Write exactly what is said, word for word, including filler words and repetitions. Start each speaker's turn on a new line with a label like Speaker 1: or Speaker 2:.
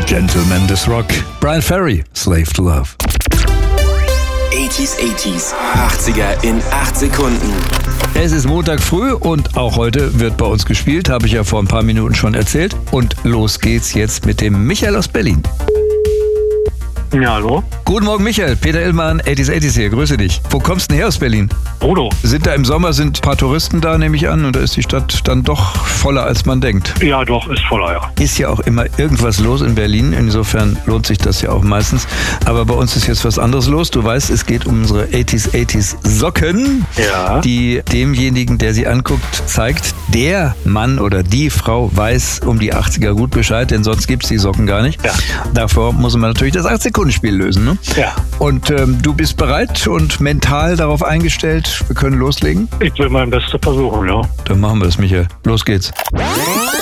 Speaker 1: Gentleman des Rock. Brian Ferry, Slave to Love.
Speaker 2: achtziger, achtziger, achtziger in acht Sekunden.
Speaker 1: Es ist Montag früh und auch heute wird bei uns gespielt, habe ich ja vor ein paar Minuten schon erzählt. Und los geht's jetzt mit dem Michael aus Berlin.
Speaker 3: Ja, hallo?
Speaker 1: Guten Morgen, Michael. Peter Illmann, achtziger, achtziger hier. Grüße dich. Wo kommst du denn her aus Berlin?
Speaker 3: Bodo.
Speaker 1: Sind da im Sommer sind ein paar Touristen da, nehme ich an, und da ist die Stadt dann doch voller, als man denkt.
Speaker 3: Ja, doch, ist voller, ja.
Speaker 1: Ist ja auch immer irgendwas los in Berlin, insofern lohnt sich das ja auch meistens. Aber bei uns ist jetzt was anderes los. Du weißt, es geht um unsere achtziger, achtziger Socken,
Speaker 3: Ja.
Speaker 1: die demjenigen, der sie anguckt, zeigt, der Mann oder die Frau weiß um die achtziger gut Bescheid, denn sonst gibt es die Socken gar nicht.
Speaker 3: Ja.
Speaker 1: Davor muss man natürlich das acht-Sekunden-Spiel lösen. Ne?
Speaker 3: Ja.
Speaker 1: Und ähm, du bist bereit und mental darauf eingestellt, wir können loslegen?
Speaker 3: Ich will mein Bestes versuchen, ja.
Speaker 1: Dann machen wir das, Michael. Los geht's.